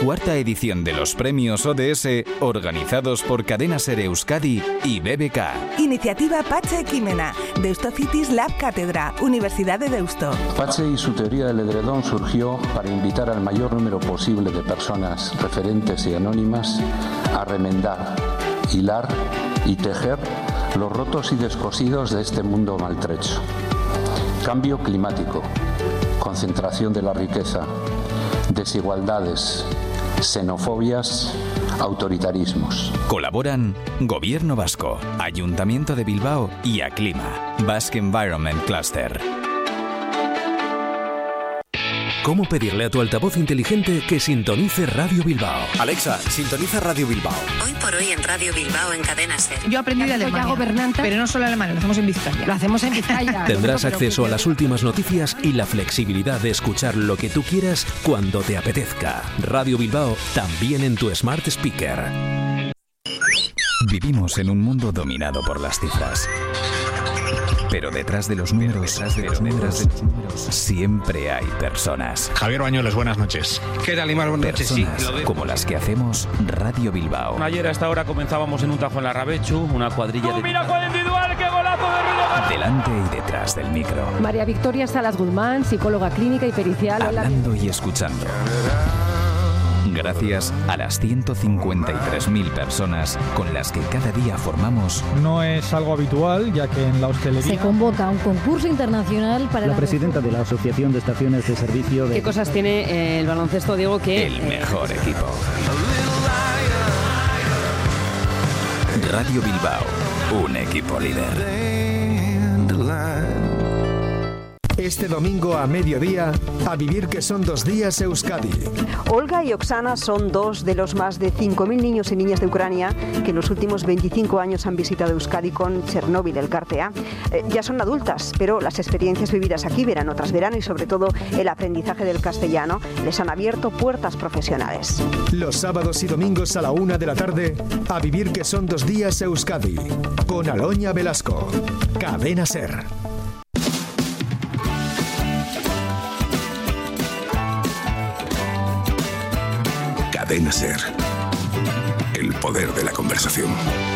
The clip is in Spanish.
4ª edición de los premios ODS organizados por Cadena Ser Euskadi y BBK. Iniciativa Patxe Ekimena, Deustofitis Lab Cátedra, Universidad de Deusto. Patxe y su teoría del edredón surgió para invitar al mayor número posible de personas referentes y anónimas a remendar, hilar y tejer los rotos y descosidos de este mundo maltrecho. Cambio climático, concentración de la riqueza, desigualdades, xenofobias, autoritarismos. Colaboran Gobierno Vasco, Ayuntamiento de Bilbao y Aclima, Basque Environment Cluster. ¿Cómo pedirle a tu altavoz inteligente que sintonice Radio Bilbao? Alexa, sintoniza Radio Bilbao. Hoy por hoy en Radio Bilbao en Cadena Ser. Yo aprendí de Alemania, pero no solo alemán, lo hacemos en Vizcaya. Lo hacemos en Vizcaya. Tendrás acceso a las últimas noticias y la flexibilidad de escuchar lo que tú quieras cuando te apetezca. Radio Bilbao, también en tu Smart Speaker. Vivimos en un mundo dominado por las cifras. Pero detrás de los números, siempre hay personas. Javier Bañuelos, buenas noches. ¿Qué tal, Imar? Buenas noches. Personas como las que hacemos Radio Bilbao. Ayer a esta hora comenzábamos en un tajo en la Rabechu, una cuadrilla de... ¡Mira Juan individual, qué golazo de Ruido! Delante y detrás del micro. María Victoria Salas Guzmán, psicóloga clínica y pericial. Hablando y escuchando. Gracias a las 153.000 personas con las que cada día formamos. No es algo habitual, ya que en la hostelería... Se convoca un concurso internacional para... La presidenta de la Asociación de Estaciones de Servicio de... ¿Qué cosas tiene el baloncesto, Diego, que... El mejor equipo. Radio Bilbao, un equipo líder. Este domingo a mediodía, a vivir que son 2 días Euskadi. Olga y Oksana son 2 de los más de 5.000 niños y niñas de Ucrania que en los últimos 25 años han visitado Euskadi con Chernóbil, el Cartea. Ya son adultas, pero las experiencias vividas aquí verano tras verano y sobre todo el aprendizaje del castellano les han abierto puertas profesionales. Los sábados y domingos a la 1 de la tarde, a vivir que son 2 días Euskadi, con Aloña Velasco. Cadena Ser. Cadena Ser. El poder de la conversación.